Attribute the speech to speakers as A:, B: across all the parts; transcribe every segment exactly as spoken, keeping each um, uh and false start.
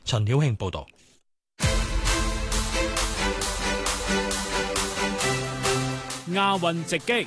A: 陳曉慶報導。
B: 亞運直擊。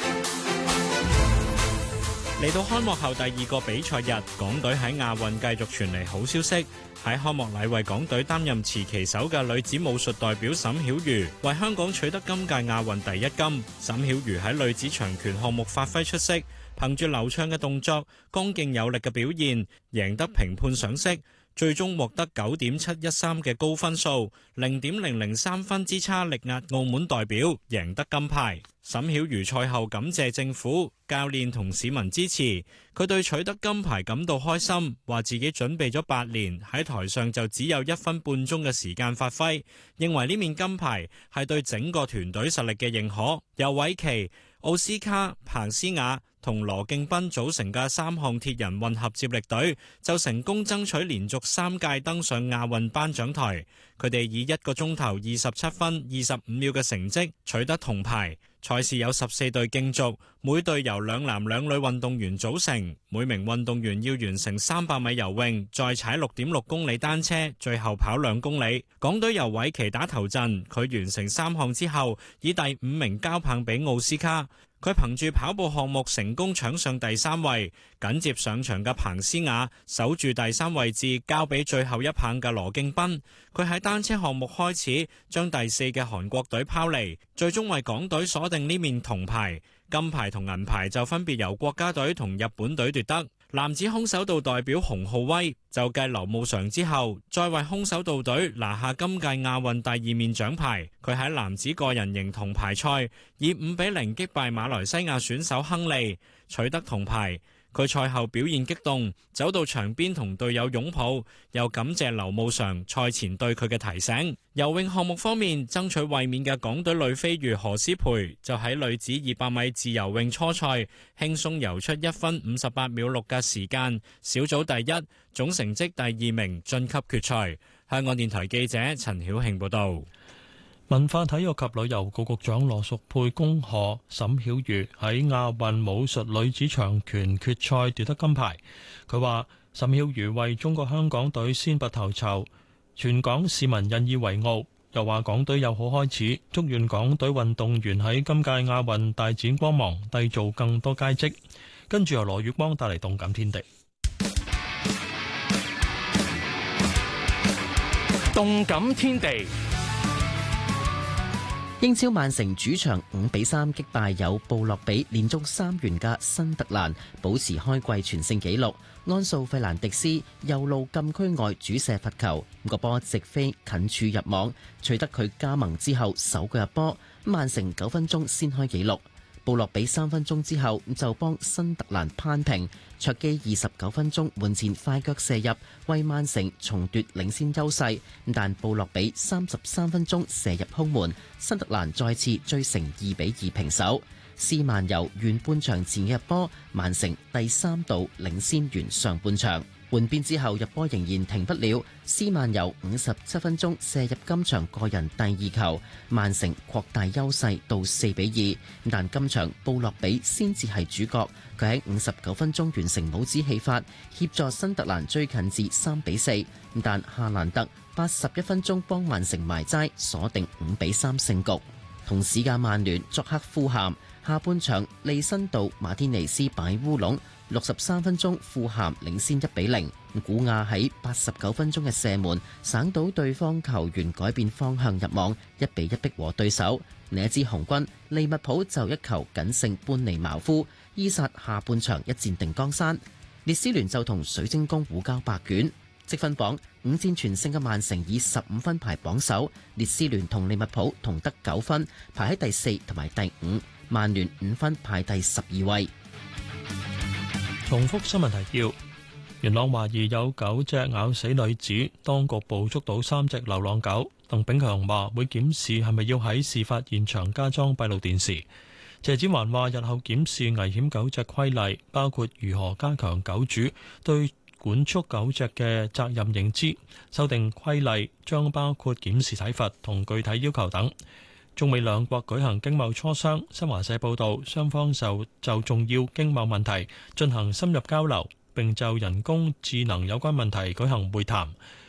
B: 嚟到開幕後第二個比賽日，港隊喺亞運繼續傳嚟好消息。喺開幕禮為港隊擔任持旗手嘅女子武術代表沈曉瑜，為香港取得今屆亞運第一金。沈曉瑜喺女子長拳項目發揮出色，憑住流暢嘅動作、剛勁有力嘅表現，贏得評判賞識。最終獲得九點七一三嘅高分數，零點零零三分之差力壓澳門代表，贏得金牌。沈曉瑜賽後感謝政府、教練同市民支持，佢對取得金牌感到開心，話自己準備咗八年，喺台上就只有一分半鐘嘅時間發揮，認為呢面金牌係對整個團隊實力嘅認可。由韋琪、奧斯卡、彭思雅同羅敬斌組成嘅三項鐵人混合接力隊就成功爭取連續三屆登上亞運頒獎台。佢哋以一個鐘頭二十七分二十五秒嘅成績取得銅牌。賽事有十四隊競逐，每隊由兩男兩女運動員組成，每名運動員要完成三百米游泳，再踩六點六公里單車，最後跑兩公里。港隊由韋琪打頭陣，佢完成三項之後，以第五名交棒俾奧斯卡。佢憑住跑步項目成功搶上第三位，緊接上場嘅彭思雅守住第三位置，交俾最後一棒嘅羅敬斌。佢喺單車項目開始將第四嘅韓國隊拋離，最終為港隊鎖定呢面銅牌。金牌同銀牌就分別由國家隊同日本隊奪得。男子空手道代表洪浩威就繼劉慕常之後，再為空手道隊拿下今屆亞運第二面獎牌。佢喺男子個人型銅牌賽以五比零擊敗馬來西亞選手亨利，取得銅牌。佢賽後表現激動，走到場邊同隊友擁抱，又感謝劉慕常賽前對佢嘅提醒。游泳項目方面，爭取衛冕嘅港隊女飛魚何詩蓓就喺女子二百米自由泳初賽輕鬆游出一分五十八秒六嘅時間，小組第一，總成績第二名晉級決賽。香港電台記者陳曉慶報道。
A: 文化體育及旅遊局局長羅淑佩恭賀沈曉瑜喺亞運武術女子長拳決賽奪得金牌。佢話沈曉瑜為中國香港隊先拔頭籌，全港市民引以為傲。又話港隊有好開始，祝願港隊運動員喺今屆亞運大展光芒，締造更多佳績。跟住由羅宇光帶嚟動感天地。
C: 動感天地。
D: 英超曼城主場五比三擊敗有布洛比連續三元嘅新特蘭，保持開季全勝紀錄。安素費蘭迪斯右路禁區外主射罰球，個波直飛近處入網，取得佢加盟之後首個入波。曼城九分鐘先開紀錄。布洛比三分鐘之後就幫新特蘭攀平，卓基二十九分鐘門前快腳射入，為曼城重奪領先優勢。但布洛比三十三分鐘射入空門，新特蘭再次追成二比二平手。斯曼由完半場前嘅入波，曼城第三度領先完上半場。換邊之後入波仍然停不了，斯曼由五十七分鐘射入今場個人第二球，曼城擴大優勢到四比二。但今場布洛比先至係主角，佢喺五十九分鐘完成帽子戲法，協助新特蘭追近至三比四。但夏蘭特八十一分鐘幫曼城埋齋，鎖定五比三勝局。同時間曼聯作客富咸，下半場利申道馬天尼斯擺烏龍。六十三分鐘，富咸領先一比零。古亞喺八十九分鐘嘅射門，省到對方球員改變方向入網，一比一逼和對手。另一支紅軍利物浦就一球僅勝班尼茅夫，伊薩下半場一戰定江山。列斯聯就同水晶宮互交白卷。積分榜五戰全勝嘅曼城以十五分排榜首，列斯聯同利物浦同得九分，排喺第四同埋第五。曼聯五分排第十二位。
A: 重複新聞提要：元朗懷疑有狗隻咬死女子，當局捕捉到三隻流浪狗。鄧炳強話會檢視係咪要喺事發現場加裝閉路電視。謝展寰話日後檢視危險狗隻規例，包括如何加強狗主對管束狗隻嘅責任認知，修訂規例將包括檢視體罰同具體要求等。中美兩國舉行經貿磋商，新華社報道，雙方就就重要經貿問題進行深入交流，並就人工智能有關問題舉行會談。